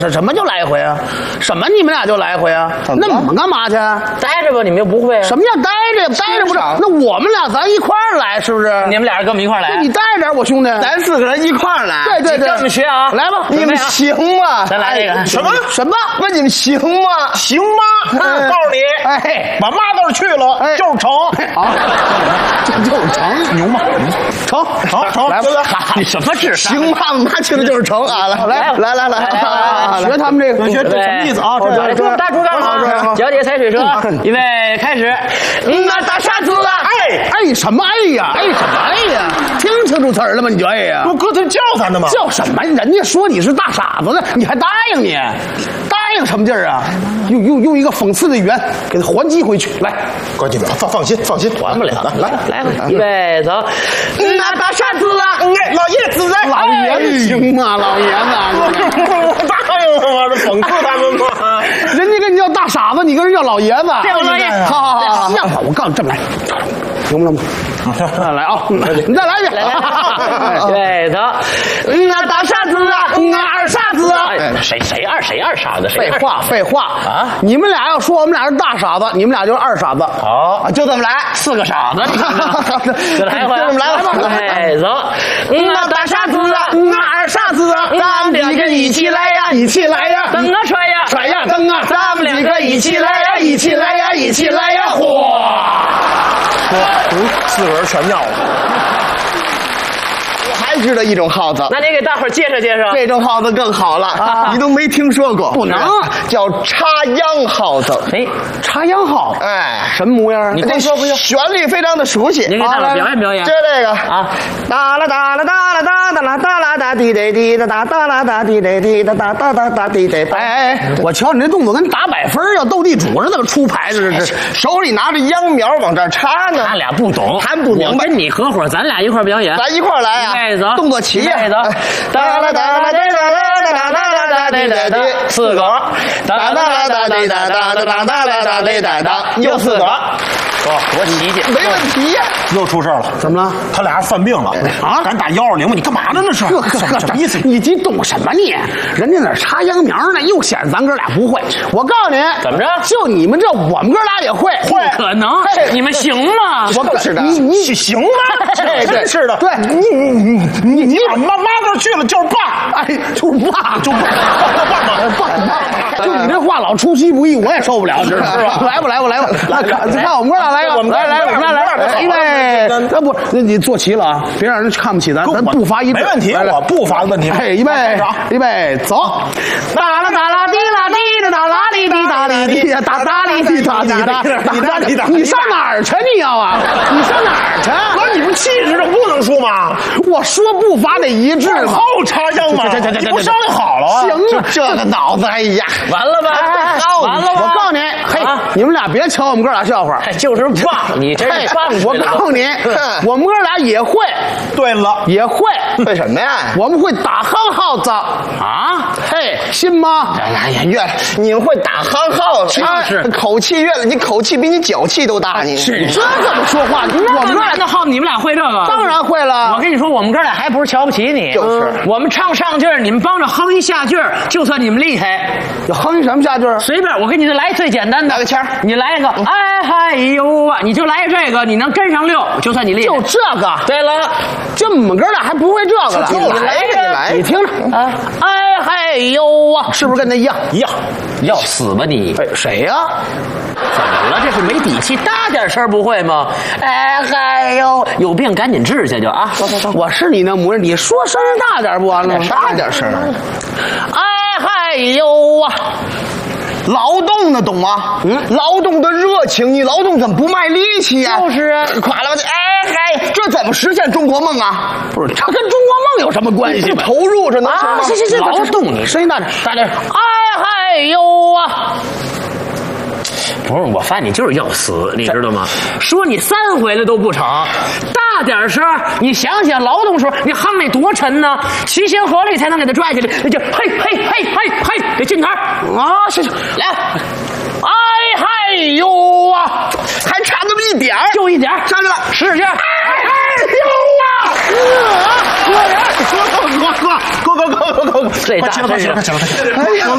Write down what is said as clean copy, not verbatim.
什么就来一回啊？什么你们俩就来一回啊？那我们干嘛去？ 待着吧，你们又不会。 什么叫待着？待着不是？那我们俩咱一块儿来，是不是？ 你们俩人跟我们一块儿来。 你带着点，我兄弟， 咱4个人一块儿来。 对对对， 跟我们学啊！ 来吧， 你们行吗？ 咱来这个什么？问你们行吗？ 行吗？告诉你， 哎， 把妈字去了，就是成。 好，这就是成， 牛吗？ 成，来吧， 你什么智商？ 行吗？妈去了就是成啊！来， 学他们这个， 学这什么意思啊？ 这大猪干嘛？脚底踩水车，预备开始。 大傻子啊！ 哎什么哎呀？哎什么哎呀？听清楚词儿了吗？你就哎呀？ 不，哥他叫咱的吗？ 叫什么？人家说你是大傻子呢，你还答应你？答应什么劲儿啊？用一个讽刺的语言给他还击回去。来， 关键放心， 还不了。来吧，预备走。 大傻子啊！ 老爷子来， 老爷子行吗？老爷子， 我答应了吗？这讽刺他们吗？ 人家跟你叫大傻子，你跟人叫老爷子。 对我老爷， 好，我告诉你这么来，行不行？来啊，你再来一遍。 对走。 大傻子啊！二傻子啊！ 谁二傻子？ 废话啊！你们俩要说我们俩是大傻子，你们俩就是二傻子。 好， 就这么来 ，4个傻子，你看看，再来一回， 就这么来吧。 哎，走。 大傻子啊！二傻子啊！咱们几个一起来呀！一起来呀！ 蹬啊踹呀， 甩呀蹬啊！ 咱们2个一起来呀！一起来呀！一起来呀！嚯 ！4个人全尿了。 还知道一种耗子， 那你给大伙儿介绍介绍。 这种耗子更好了，你都没听说过？ 不能， 叫插秧耗子。 哎， 插秧耗， 哎， 什么模样？ 你这说不行， 旋律非常的熟悉。 你给大伙儿表演表演。 就这个啊， 哒啦哒啦哒啦哒哒啦哒啦哒滴滴滴哒哒哒啦哒滴滴滴哒哒哒哒哒滴滴。 哎，我瞧你这动作跟打100分要斗地主似的，出牌子这手里拿着秧苗往这儿插呢。 他俩不懂， 他们不明白。 我跟你合伙，咱俩一块儿表演。 咱一块儿来啊！动作齐呀！ 走，哒啦哒啦哒哒哒哒哒哒哒，4个，哒哒哒哒哒哒哒哒哒哒哒，又4个，多齐劲， 没问题呀。 又出事了， 怎么了？ 他俩犯病了啊！赶打120吧！你干嘛呢？那是什么意思？ 你懂什么你？人家那插秧苗呢，又显咱哥俩不会。我告诉你， 怎么着？ 就你们这，我们哥俩也会。 不可能！你们行吗？ 我可是的， 你行吗？真是的， 对， 你把妈字去了就是爸， 哎，就是爸， 就爸爸，就你这话老出其不意，我也受不了，知道吧？来吧，看我们哥俩来一个，我们来，因为那不，你坐齐了啊，别让人看不起咱步伐一致。 没问题，我步伐的问题。 哎，预备，走！ 哒啦哒啦滴啦滴啦哒啦滴滴哒哩滴哒哒哩滴哒滴哒。 你上哪儿去？你要啊？你上哪儿去？ 不是你们气质上不能说吗？ 我说步伐得一致嘛。 后插秧嘛，你不商量好了啊？ 行了， 这个脑子，哎呀， 完了吧？完了吧？ 我告诉你，嘿，你们俩别瞧我们哥俩笑话， 就是棒，你这是棒。 我告诉你，我们哥俩也会。 对了， 也会。 为什么呀？ 我们会打夯耗子啊！嘿，信吗？ 哎呀，你们会打夯耗子， 是口气你口气比你脚气都大，你是这怎么说话？ 我们哥俩的耗子，你们俩会这个？ 当然会了。 我跟你说，我们哥俩还不是瞧不起你， 就是我们唱上句儿，你们帮着哼一下句儿，就算你们厉害。 要哼一什么下句？ 随便，我给你来最简单的， 来个签儿， 你来一个，哎嗨呦啊，你就来这个，你能跟上6，就算你厉害。 就这个。 对了， 这我们哥俩还不会这个了。 你来， 你听着啊，哎嗨呦啊， 是不是跟他一样？ 要死吧你？ 谁呀？ 怎么了？这是没底气，大点声不会吗？哎嗨呦，有病赶紧治去就啊！ 我是你那模样，你说声大点不完了吗？ 大点声。 哎嗨呦啊！ 劳动的懂吗？劳动的热情，你劳动怎么不卖力气呀？ 就是啊， 垮了吧？哎嗨，这怎么实现中国梦啊？ 不是，这跟中国梦有什么关系？ 投入这能行吗？ 行， 劳动你声音大点， 哎嗨呦啊！不是，我发现你就是要死，你知道吗？说你3回了都不成，大点声！你想想劳动时候，你夯那多沉呢，齐心合力才能给他拽起来，那就嘿，得劲头啊！行，来，哎嗨呦啊， 还差那么一点儿， 就一点， 上去了， 使劲！ 哎呦啊！ 哥， 这大快起来！